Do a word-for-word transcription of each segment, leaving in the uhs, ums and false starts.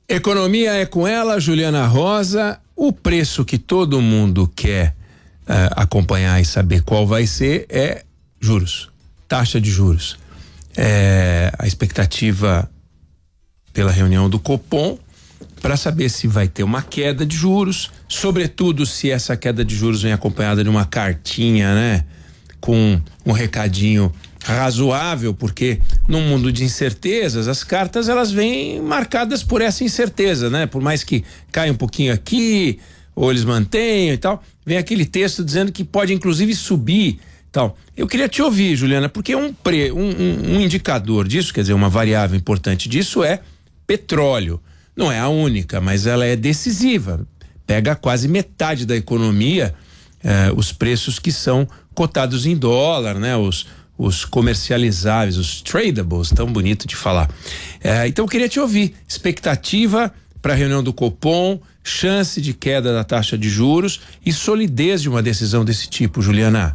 Economia é com ela, Juliana Rosa. O preço que todo mundo quer uh, acompanhar e saber qual vai ser é juros, taxa de juros. É, a expectativa pela reunião do Copom para saber se vai ter uma queda de juros, sobretudo se essa queda de juros vem acompanhada de uma cartinha, né? Com um recadinho razoável, porque num mundo de incertezas, as cartas elas vêm marcadas por essa incerteza, né? Por mais que caia um pouquinho aqui, ou eles mantenham e tal, vem aquele texto dizendo que pode inclusive subir, tal. Eu queria te ouvir, Juliana, porque um, pre, um, um, um indicador disso, quer dizer, uma variável importante disso é petróleo. Não é a única, mas ela é decisiva. Pega quase metade da economia, eh, os preços que são cotados em dólar, né? Os os comercializáveis, os tradables, tão bonito de falar. É, então eu queria te ouvir, expectativa para a reunião do Copom, chance de queda da taxa de juros e solidez de uma decisão desse tipo, Juliana.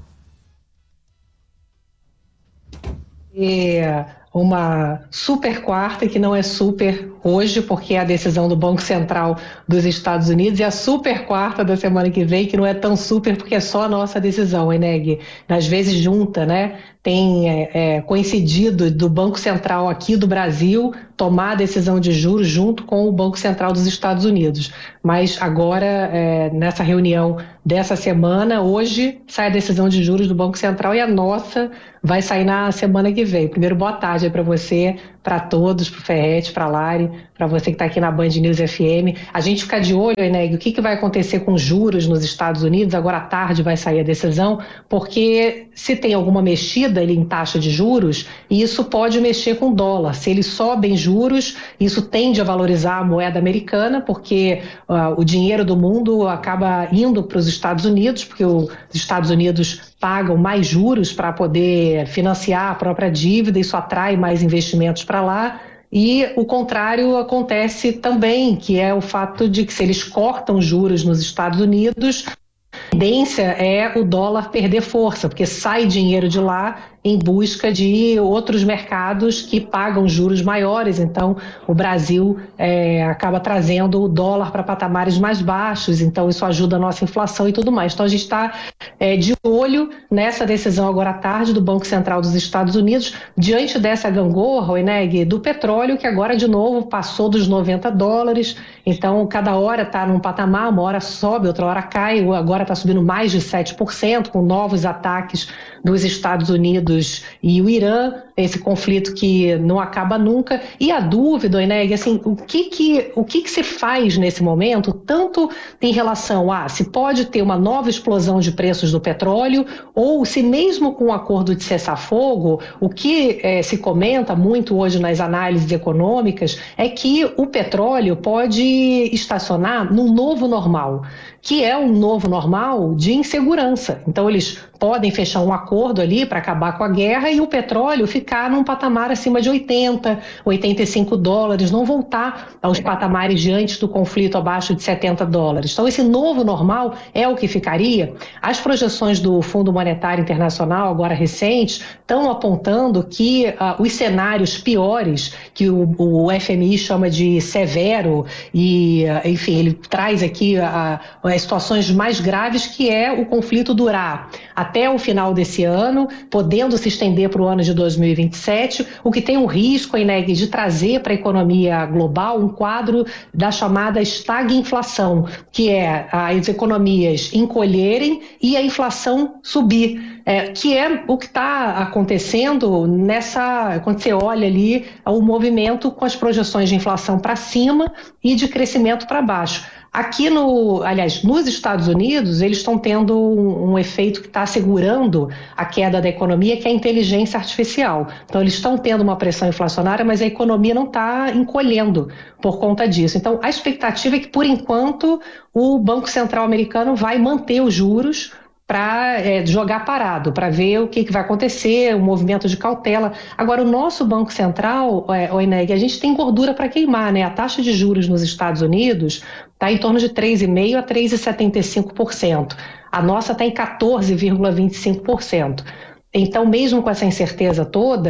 É uma super quarta que não é super hoje, porque é a decisão do Banco Central dos Estados Unidos, e a super quarta da semana que vem, que não é tão super porque é só a nossa decisão, Eneg. Às vezes junta, né? Tem é, é, coincidido do Banco Central aqui do Brasil tomar a decisão de juros junto com o Banco Central dos Estados Unidos. Mas agora, é, nessa reunião dessa semana, hoje sai a decisão de juros do Banco Central e a nossa vai sair na semana que vem. Primeiro, boa tarde aí para você, para todos, para o Ferretti, para a Lari, para você que está aqui na Band News F M. A gente fica de olho, Eneg, o que, que vai acontecer com juros nos Estados Unidos. Agora à tarde vai sair a decisão, porque se tem alguma mexida ali em taxa de juros, isso pode mexer com o dólar. Se eles sobem juros, isso tende a valorizar a moeda americana, porque uh, o dinheiro do mundo acaba indo para os Estados Unidos, porque os Estados Unidos pagam mais juros para poder financiar a própria dívida, isso atrai mais investimentos para lá. E o contrário acontece também, que é o fato de que se eles cortam juros nos Estados Unidos, a tendência é o dólar perder força, porque sai dinheiro de lá em busca de outros mercados que pagam juros maiores. Então, o Brasil é, acaba trazendo o dólar para patamares mais baixos, então isso ajuda a nossa inflação e tudo mais. Então, a gente está é, de olho nessa decisão agora à tarde do Banco Central dos Estados Unidos, diante dessa gangorra, Eneg, do petróleo, que agora, de novo, passou dos noventa dólares. Então, cada hora está num patamar, uma hora sobe, outra hora cai, agora está subindo mais de sete por cento, com novos ataques dos Estados Unidos e o Irã, esse conflito que não acaba nunca. E a dúvida, Eneg, assim, o que que, o que que se faz nesse momento, tanto em relação a se pode ter uma nova explosão de preços do petróleo, ou se mesmo com o acordo de cessar-fogo, o que eh, se comenta muito hoje nas análises econômicas é que o petróleo pode estacionar num novo normal, que é um novo normal de insegurança. Então eles podem fechar um acordo ali para acabar com a guerra e o petróleo ficar num patamar acima de oitenta, oitenta e cinco dólares, não voltar aos patamares de antes do conflito abaixo de setenta dólares. Então esse novo normal é o que ficaria. As projeções do Fundo Monetário Internacional, agora recentes, estão apontando que uh, os cenários piores, que o, o F M I chama de severo, e uh, enfim, ele traz aqui uh, as situações mais graves, que é o conflito durar até o final desse ano, podendo se estender para o ano de dois mil e vinte e sete, o que tem um risco, Eneg, de trazer para a economia global um quadro da chamada estagflação, que é as economias encolherem e a inflação subir, é, que é o que está acontecendo nessa, quando você olha ali o movimento com as projeções de inflação para cima e de crescimento para baixo. Aqui no, aliás, nos Estados Unidos, eles estão tendo um, um efeito que está segurando a queda da economia, que é a inteligência artificial. Então, eles estão tendo uma pressão inflacionária, mas a economia não está encolhendo por conta disso. Então, a expectativa é que, por enquanto, o Banco Central americano vai manter os juros para é, jogar parado, para ver o que, que vai acontecer, o movimento de cautela. Agora, o nosso Banco Central, é, o Eneg, a gente tem gordura para queimar, né? A taxa de juros nos Estados Unidos está em torno de três vírgula cinco por cento a três vírgula setenta e cinco por cento. A nossa está em quatorze vírgula vinte e cinco por cento. Então, mesmo com essa incerteza toda,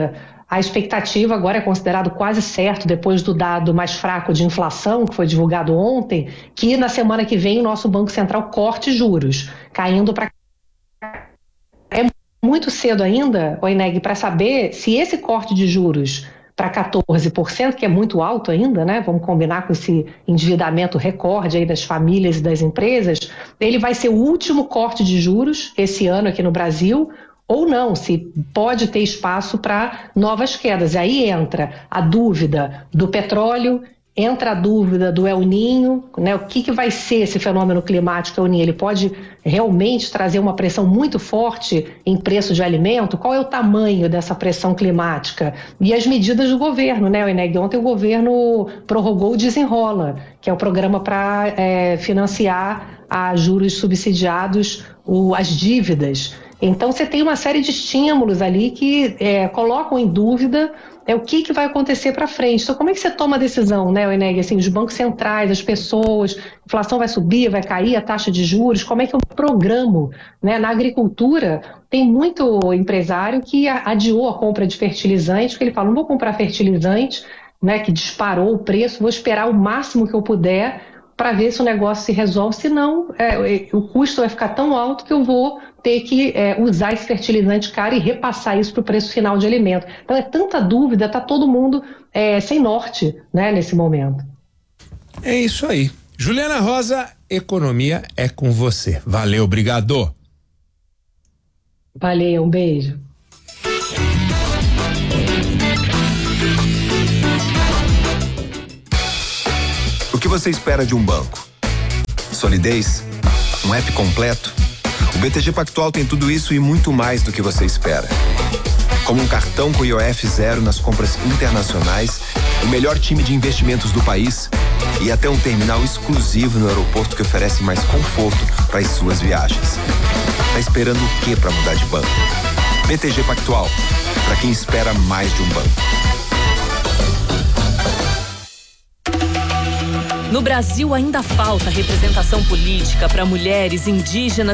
a expectativa agora é considerado quase certo, depois do dado mais fraco de inflação, que foi divulgado ontem, que na semana que vem o nosso Banco Central corte juros, caindo para... É muito cedo ainda, Oineg, para saber se esse corte de juros para quatorze por cento, que é muito alto ainda, né? Vamos combinar com esse endividamento recorde aí das famílias e das empresas, ele vai ser o último corte de juros esse ano aqui no Brasil, ou não, se pode ter espaço para novas quedas. E aí entra a dúvida do petróleo, entra a dúvida do El Niño, né? O que, que vai ser esse fenômeno climático El Niño? Ele pode realmente trazer uma pressão muito forte em preço de alimento? Qual é o tamanho dessa pressão climática? E as medidas do governo, né, Oineg? Ontem o governo prorrogou o Desenrola, que é o programa para é, financiar a juros subsidiados o, as dívidas. Então você tem uma série de estímulos ali que é, colocam em dúvida é, o que, que vai acontecer para frente. Então como é que você toma a decisão, né, Oineg? Assim, os bancos centrais, as pessoas, a inflação vai subir, vai cair, a taxa de juros, como é que eu programo? Né? Na agricultura tem muito empresário que adiou a compra de fertilizante, porque ele fala, não vou comprar fertilizante, né, que disparou o preço, vou esperar o máximo que eu puder para ver se o negócio se resolve, senão é, o custo vai ficar tão alto que eu vou ter que é, usar esse fertilizante caro e repassar isso para o preço final de alimento. Então é tanta dúvida, está todo mundo é, sem norte, né, nesse momento. É isso aí. Juliana Rosa, economia é com você. Valeu, obrigado. Valeu, um beijo. O que você espera de um banco? Solidez? Um app completo? O B T G Pactual tem tudo isso e muito mais do que você espera. Como um cartão com I O F zero nas compras internacionais, o melhor time de investimentos do país e até um terminal exclusivo no aeroporto que oferece mais conforto para as suas viagens. Tá esperando o que para mudar de banco? B T G Pactual, para quem espera mais de um banco. No Brasil ainda falta representação política para mulheres indígenas